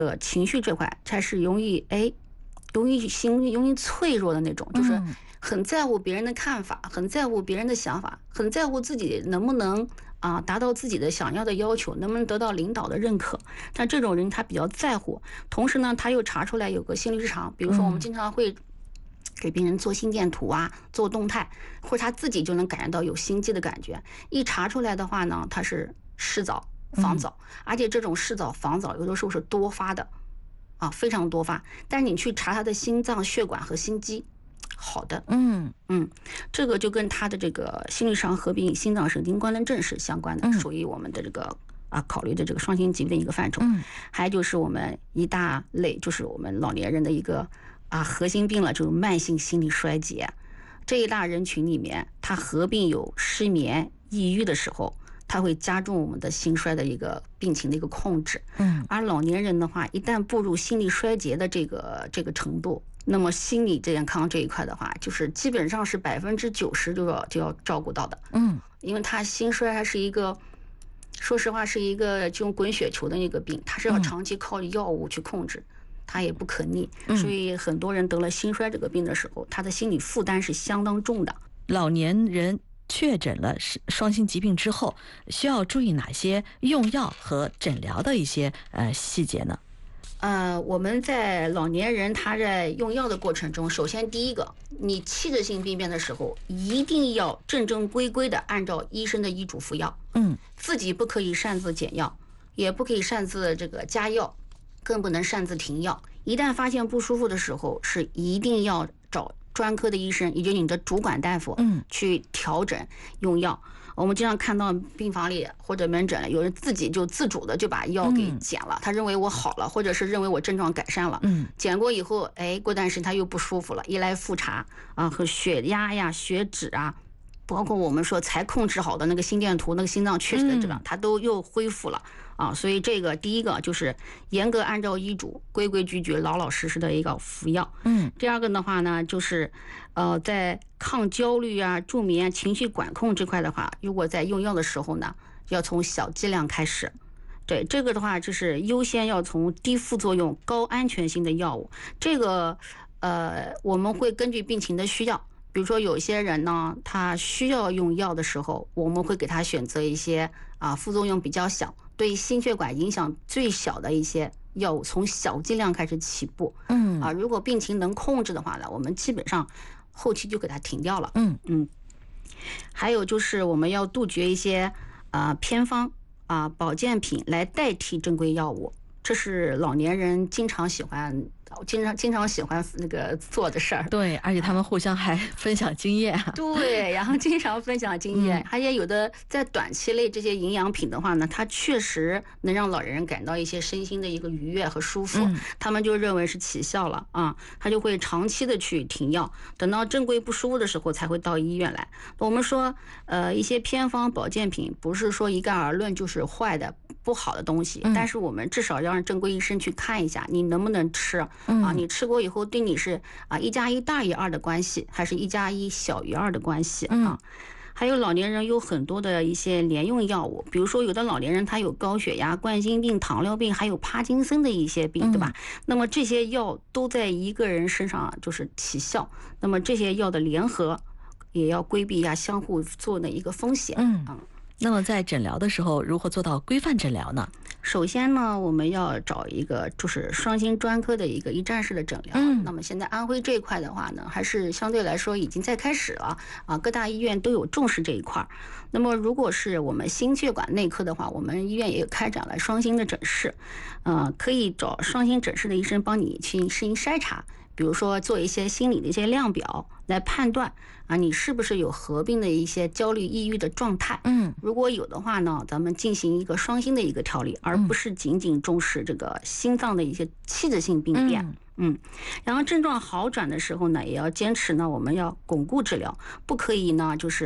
情绪这块，它是容易容易脆弱的那种，就是很在乎别人的看法，很在乎别人的想法，很在乎自己能不能达到自己的想要的要求，能不能得到领导的认可。但这种人他比较在乎，同时呢，他又查出来有个心理失常，比如说我们经常会给病人做心电图做动态，或者他自己就能感觉到有心悸的感觉。一查出来的话呢，他是湿早、房早，而且这种湿早、房早有的时候是多发的，非常多发。但是你去查他的心脏血管和心肌，好的，这个就跟他的这个心律失常合并心脏神经官能症是相关的，属于我们的这个考虑的这个双心疾病的一个范畴。还有就是我们一大类，就是我们老年人的一个核心病了，就是慢性心力衰竭。这一大人群里面，他合并有失眠、抑郁的时候，它会加重我们的心衰的一个病情的一个控制。而老年人的话，一旦步入心力衰竭的这个程度，那么心理健康这一块的话，就是基本上是90%就要照顾到的。因为他心衰还是一个，说实话是一个这种滚雪球的那个病，它是要长期靠药物去控制，它也不可逆。所以很多人得了心衰这个病的时候，他的心理负担是相当重的。 老年人确诊了双心疾病之后，需要注意哪些用药和诊疗的一些细节呢？ 我们在老年人他在用药的过程中，首先第一个，你器质性病变的时候，一定要正正规规的按照医生的医嘱服药。自己不可以擅自减药，也不可以擅自这个加药，更不能擅自停药。一旦发现不舒服的时候，是一定要找专科的医生，也就是你的主管大夫，去调整用药。我们经常看到病房里或者门诊有人自己就自主的就把药给减了，他认为我好了，或者是认为我症状改善了，减过以后，过段时间他又不舒服了，一来复查和血压呀、血脂包括我们说才控制好的那个心电图、那个心脏确实的质量，它都又恢复了所以这个第一个就是严格按照医嘱、规规矩矩、老老实实的一个服药。第二个的话呢，就是在抗焦虑助眠、情绪管控这块的话，如果在用药的时候呢，要从小剂量开始。对这个的话，就是优先要从低副作用、高安全性的药物。这个我们会根据病情的需要。比如说有些人呢，他需要用药的时候，我们会给他选择一些副作用比较小、对心血管影响最小的一些药物，从小剂量开始起步。如果病情能控制的话呢，我们基本上后期就给他停掉了。还有就是我们要杜绝一些偏方保健品来代替正规药物，这是老年人经常喜欢那个做的事儿。 对，而且他们互相还分享经验。 对，然后经常分享经验。而且有的在短期内这些营养品的话呢，它确实能让老人感到一些身心的一个愉悦和舒服，他们就认为是起效了他就会长期的去停药，等到正规不舒服的时候才会到医院来。我们说一些偏方保健品不是说一概而论就是坏的不好的东西，但是我们至少要让正规医生去看一下你能不能吃你吃过以后对你是1+1大于2的关系，还是1+1小于2的关系还有老年人有很多的一些联用药物，比如说有的老年人他有高血压、冠心病、糖尿病，还有帕金森的一些病，对吧？那么这些药都在一个人身上就是起效，那么这些药的联合也要规避相互做的一个风险。 那么在诊疗的时候，如何做到规范诊疗呢？ 首先呢，我们要找一个就是双心专科的一个一站式的诊疗。那么现在安徽这一块的话呢，还是相对来说已经在开始了各大医院都有重视这一块。那么如果是我们心血管内科的话，我们医院也有开展了双心的诊室，可以找双心诊室的医生帮你去进行筛查。比如说做一些心理的一些量表来判断你是不是有合并的一些焦虑抑郁的状态。如果有的话呢，咱们进行一个双心的一个调理，而不是仅仅重视这个心脏的一些器质性病变。然后症状好转的时候呢，也要坚持呢，我们要巩固治疗，不可以呢就是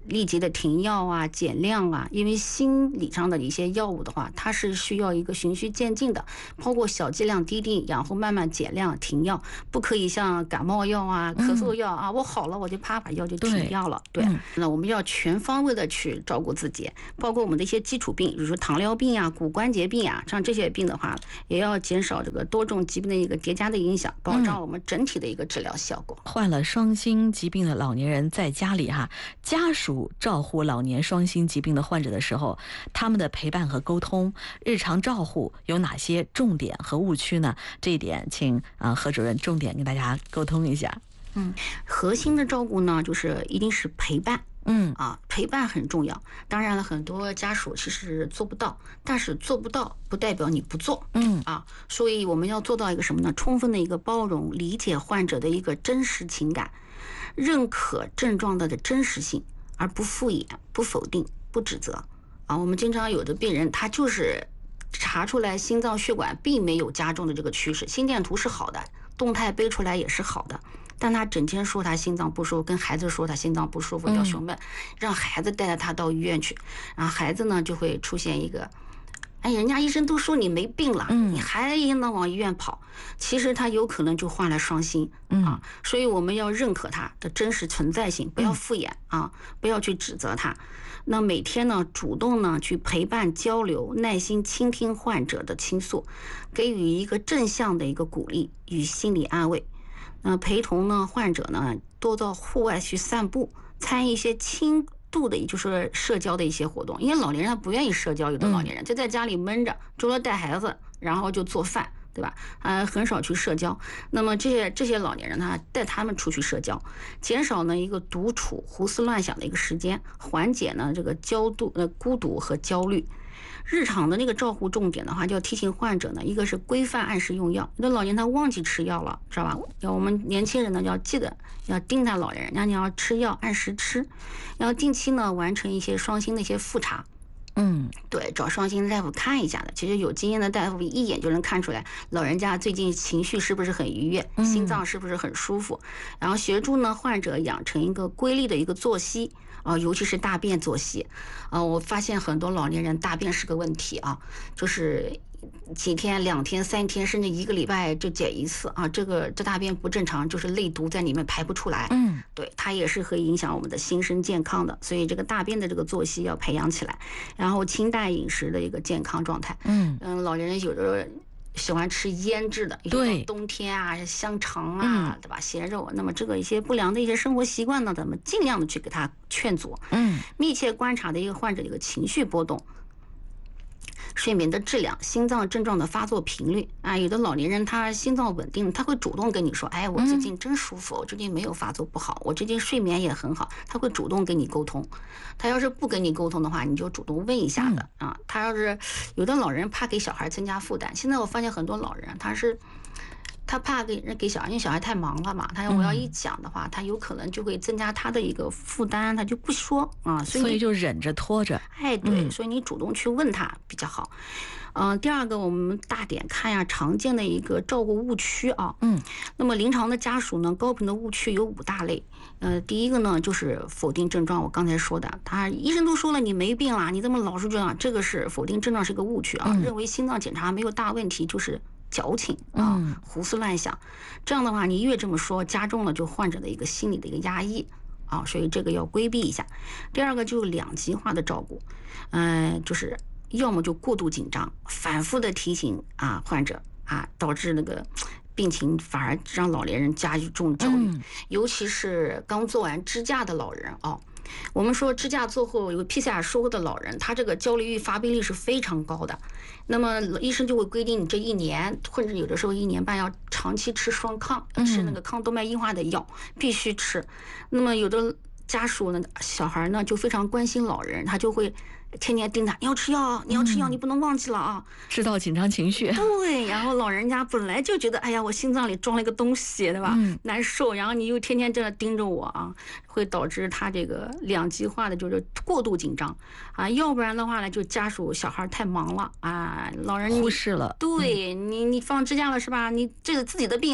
立即的停药啊、减量啊，因为心理上的一些药物的话，它是需要一个循序渐进的，包括小剂量滴滴，然后慢慢减量停药，不可以像感冒药啊、咳嗽药啊，我好了我就啪把药就停掉了。对，那我们要全方位的去照顾自己，包括我们的一些基础病，比如说糖尿病啊、骨关节病啊，像这些病的话，也要减少这个多种疾病的一个叠加的影响，保障我们整体的一个治疗效果。 患了双心疾病的老年人在家里家属照护老年双心疾病的患者的时候，他们的陪伴和沟通，日常照护有哪些重点和误区呢？这一点请何主任重点跟大家沟通一下。 核心的照顾呢，就是一定是陪伴。陪伴很重要。当然了，很多家属其实做不到，但是做不到不代表你不做。所以我们要做到一个什么呢？充分的一个包容、理解患者的一个真实情感，认可症状的真实性，而不敷衍、不否定、不指责。我们经常有的病人他就是查出来心脏血管并没有加重的这个趋势，心电图是好的，动态背出来也是好的。但他整天说他心脏不舒服，跟孩子说他心脏不舒服要胸闷，让孩子带着他到医院去，然后孩子呢就会出现一个，人家医生都说你没病了，你还应当往医院跑，其实他有可能就患了双心所以我们要认可他的真实存在性，不要敷衍不要去指责他。那每天呢，主动呢去陪伴交流，耐心倾听患者的倾诉，给予一个正向的一个鼓励与心理安慰。陪同呢患者呢多到户外去散步，参与一些轻度的，也就是社交的一些活动。因为老年人他不愿意社交，有的老年人就在家里闷着，除了带孩子，然后就做饭，对吧？很少去社交。那么这些老年人呢，带他们出去社交，减少呢一个独处、胡思乱想的一个时间，缓解呢这个孤独和焦虑。日常的那个照护重点的话，就要提醒患者呢，一个是规范按时用药，有的老年他忘记吃药了，知道吧？我们年轻人呢要记得要叮嘱老人，让你要吃药按时吃，要定期呢完成一些双心的一些复查。对，找双心大夫看一下的。其实有经验的大夫一眼就能看出来，老人家最近情绪是不是很愉悦，心脏是不是很舒服，然后协助呢患者养成一个规律的一个作息尤其是大便作息我发现很多老年人大便是个问题就是几天、2天、3天，甚至1个礼拜就解一次这大便不正常，就是内毒在里面排不出来。对，它也是会影响我们的心身健康的，所以这个大便的这个作息要培养起来，然后清淡饮食的一个健康状态。老年人有的喜欢吃腌制的， 对， 冬天香肠对吧？咸肉，那么这个一些不良的一些生活习惯呢，咱们尽量的去给他劝阻。密切观察的一个患者的一个情绪波动。睡眠的质量、心脏症状的发作频率有的老年人他心脏稳定，他会主动跟你说，我最近真舒服，我最近没有发作不好，我最近睡眠也很好，他会主动跟你沟通。他要是不跟你沟通的话，你就主动问一下的他要是有的老人怕给小孩增加负担，现在我发现很多老人他怕给小孩，因为小孩太忙了嘛，我要一讲的话，他有可能就会增加他的一个负担，他就不说所以就忍着拖着。 对，所以你主动去问他比较好。第二个，我们大点看常见的一个照顾误区那么临床的家属呢，高频的误区有5大类。第一个呢就是否定症状，我刚才说的，医生都说了你没病了，你这么老是这样，这个是否定症状，是个误区认为心脏检查没有大问题就是矫情胡思乱想。这样的话，你越这么说，加重了就患者的一个心理的一个压抑所以这个要规避一下。第二个就是2极化的照顾，就是要么就过度紧张，反复的提醒患者导致那个病情反而让老年人加重焦虑，尤其是刚做完支架的老人我们说支架做后有 PCR 术后的老人，他这个焦虑率发病率是非常高的。那么医生就会规定你这1年，或者有的时候1年半要长期吃双抗，吃那个抗动脉硬化的药，必须吃。那么有的家属呢，小孩呢就非常关心老人，他就会天天盯他，你要吃药，你要吃药，你不能忘记了制造紧张情绪。 对，然后老人家本来就觉得，我心脏里装了一个东西，对吧？难受，然后你又天天这样盯着我会导致他这个2极化的，就是过度紧张要不然的话呢，就家属小孩太忙了老人忽视了。 对你放支架了是吧？你这个自己的病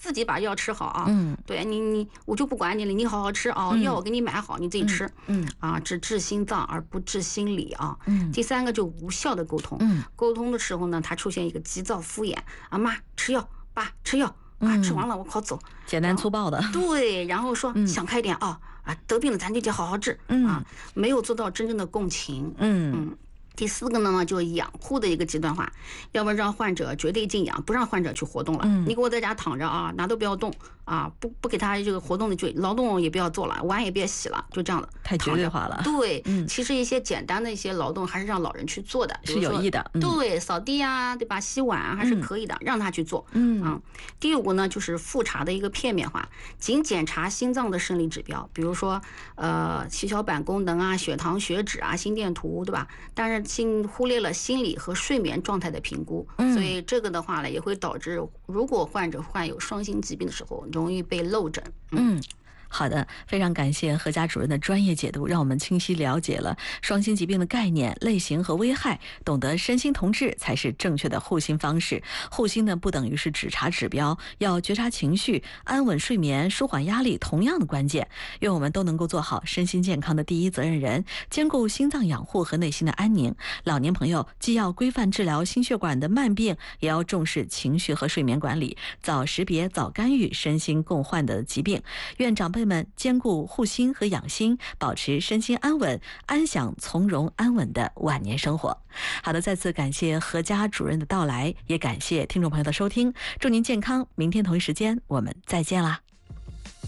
自己把药吃好啊。对我就不管你了，你好好吃啊，药我给你买好，你自己吃。只治心脏而不治心理啊。第三个就无效的沟通。沟通的时候呢，他出现一个急躁敷衍啊，妈吃药，爸吃药啊，吃完了我好走， 简单粗暴的。 对，然后说想开点啊，得病了咱就得好好治啊，没有做到真正的共情。第四个呢，就是养护的一个极端化，要不然让患者绝对静养，不让患者去活动了。你给我在家躺着啊，哪都不要动啊，不给他这个活动的劳动也不要做了，碗也别洗了，就这样的， 太绝对化了。 对，其实一些简单的一些劳动还是让老人去做的， 是有益的。 对，扫地啊，对吧？洗碗啊还是可以的，让他去做。第五个呢，就是复查的一个片面化，仅检查心脏的生理指标，比如说血小板功能啊、血糖、血脂啊、心电图，对吧？但是忽略了心理和睡眠状态的评估，所以这个的话呢，也会导致如果患者患有双心疾病的时候，容易被漏诊。 好的，非常感谢何佳主任的专业解读，让我们清晰了解了双心疾病的概念、类型和危害，懂得身心同治才是正确的护心方式。护心呢，不等于是只查指标，要觉察情绪、安稳睡眠、舒缓压力，同样的关键。愿我们都能够做好身心健康的第一责任人，兼顾心脏养护和内心的安宁。老年朋友既要规范治疗心血管的慢病，也要重视情绪和睡眠管理，早识别、早干预身心共患的疾病。愿长辈们兼顾护心和养心，保持身心安稳，安享从容安稳的晚年生活。好的，再次感谢何佳主任的到来，也感谢听众朋友的收听，祝您健康，明天同一时间我们再见啦。